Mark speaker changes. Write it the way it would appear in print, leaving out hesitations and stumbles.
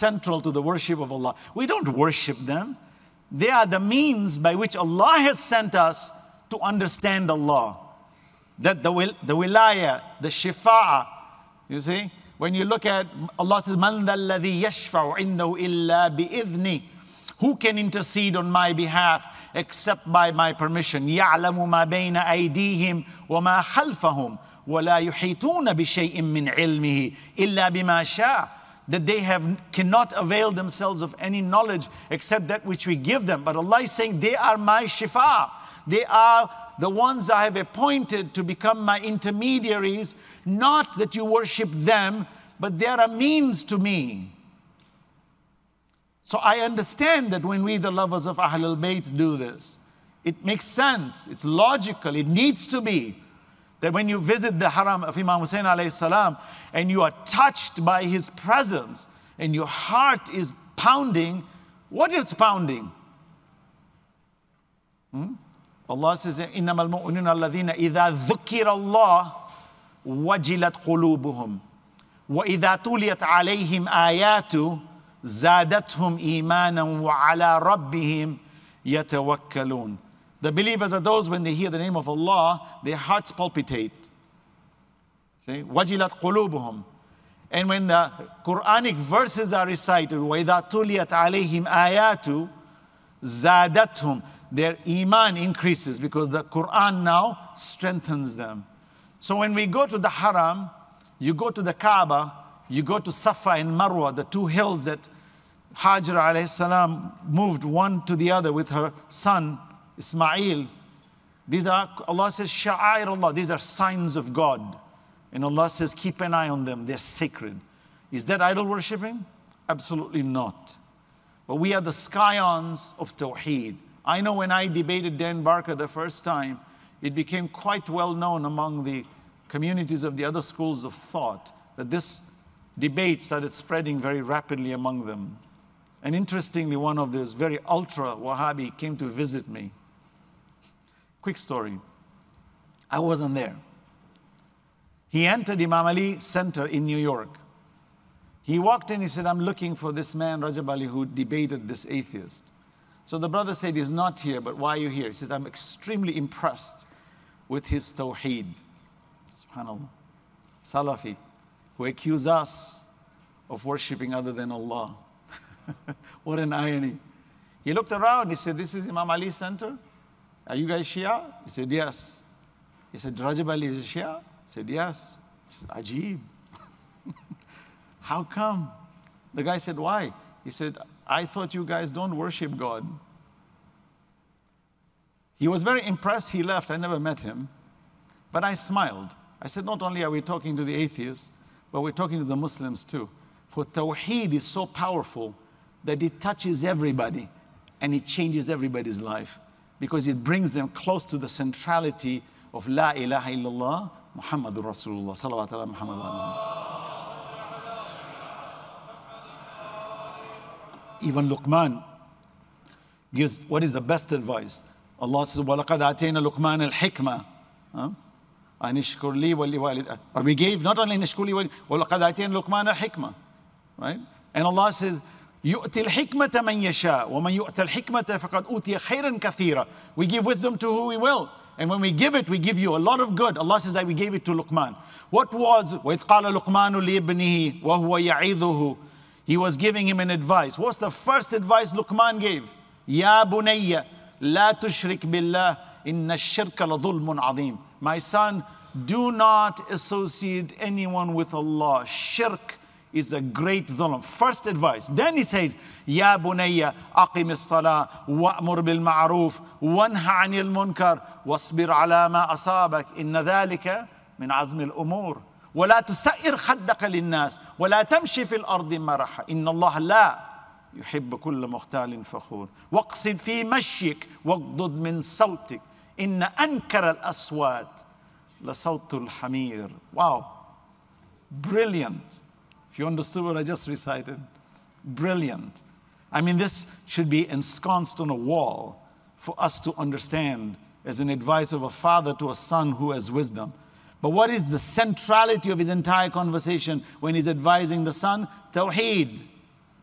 Speaker 1: central to the worship of Allah. We don't worship them. They are the means by which Allah has sent us to understand Allah. That the wilayah, the shifa'ah, you see, when you look at Allah says, "Man dhal ladhi yashfa'u indahu illa bi'idhni." Who can intercede on my behalf except by my permission? يَعْلَمُ مَا بَيْنَ أَيْدِيهِمْ وَمَا خَلْفَهُمْ وَلَا يُحِيطُونَ بِشَيْءٍ مِّنْ عِلْمِهِ إِلَّا بِمَا شَاءَ. That they cannot avail themselves of any knowledge except that which we give them. But Allah is saying, they are my shifa. They are the ones I have appointed to become my intermediaries. Not that you worship them, but they are a means to me. So I understand that when we, the lovers of Ahlul Bayt, do this, it makes sense, it's logical, it needs to be. That when you visit the haram of Imam Hussain alayhi salam, and you are touched by his presence, and your heart is pounding, what is pounding? Allah says, إِنَّمَا الْمُؤْمِنُونَ الَّذِينَ إِذَا ذُكِّرَ اللَّهُ وَجِلَتْ قُلُوبُهُمْ وَإِذَا تُلِيَتْ عَلَيْهِمْ آيَاتُهُ زادتهم إيمانا وعلى ربهم يتوكلون. The believers are those when they hear the name of Allah, their hearts palpitate. See? وَجِلَتْ قُلُوبُهُمْ. And when the Quranic verses are recited, وَإِذَا تُلِيَتْ عَلَيْهِمْ آيَاتُ زَادَتْهُمْ. Their iman increases because the Quran now strengthens them. So when we go to the haram, you go to the Kaaba, you go to Safa and Marwa, the two hills that Hajar alayhi salam moved one to the other with her son Ismail. These are, Allah says, Sha'air Allah, these are signs of God. And Allah says, keep an eye on them, they're sacred. Is that idol worshipping? Absolutely not. But we are the scions of Tawheed. I know when I debated Dan Barker the first time, it became quite well known among the communities of the other schools of thought that this debate started spreading very rapidly among them. And interestingly, one of those very ultra Wahhabi came to visit me. Quick story. I wasn't there. He entered Imam Ali Center in New York. He walked in, he said, I'm looking for this man, Rajab Ali, who debated this atheist. So the brother said, he's not here, but why are you here? He says, I'm extremely impressed with his tawheed. SubhanAllah. Salafi, who accuse us of worshipping other than Allah. What an irony. He looked around, he said, this is Imam Ali Center? Are you guys Shia? He said, yes. He said, Rajab Ali is a Shia? He said, yes. He said, Ajib. How come? The guy said, why? He said, I thought you guys don't worship God. He was very impressed, he left, I never met him. But I smiled. I said, not only are we talking to the atheists, but we're talking to the Muslims too. For Tawheed is so powerful that it touches everybody and it changes everybody's life because it brings them close to the centrality of La ilaha illallah, Muhammadur Rasulullah, salawat ala Muhammad. Even Luqman gives what is the best advice. Allah says, وَلَقَدْ آتَيْنَا لُقْمَانَ الْحِكْمَةِ أَنِشْكُرْ لِي وَلِوَالِدَيَّ. But we gave not only نِشْكُرْ لِي وَلَقَدْ آتَيْنَا لُقْمَانَ الْحِكْمَةِ. Right? And Allah says, يُؤْتِ الْحِكْمَةَ مَنْ يَشَاءُ وَمَنْ يُؤْتَ الْحِكْمَةَ فَقَدْ أُوتِيَ خَيْرًا كَثِيرًا. We give wisdom to who we will. And when we give it, we give you a lot of good. Allah says that we gave it to Luqman. What was, وَإِذْ قَالَ لُقْمَانُ لِابْنِهِ وَهُوَ يَعِظُهُ. He was giving him an advice. What's the first advice Luqman gave? يَا بُنَيَّ لَا تُشْرِكْ بِاللَّهِ إِنَّ الشِّرْكَ لَظُلْمٌ عَظِيمٌ. My son, do not associate anyone with Allah. Shirk is a great dhulm. First advice. Then he says, يَا بُنَيَّ أَقِمِ الصَّلَاةِ وَأْمُرْ بِالْمَعْرُوفِ وَانْهَ عَنِ الْمُنْكَرِ وَاصْبِرْ عَلَى مَا أَصَابَكَ إِنَّ ذَلِكَ مِنْ عَزْمِ الْأُمُورِ ولا تسئر خدك للناس ولا تمشي في الأرض مرحا إن الله لا يحب كل مختال فخور واقصد في مشيك واغضض من صوتك إن أنكر الأصوات لصوت الحمير. Wow, brilliant. If you understood what I just recited, brilliant. I mean, this should be ensconced on a wall for us to understand as an advice of a father to a son who has wisdom. But what is the centrality of his entire conversation when he's advising the son? Tawheed.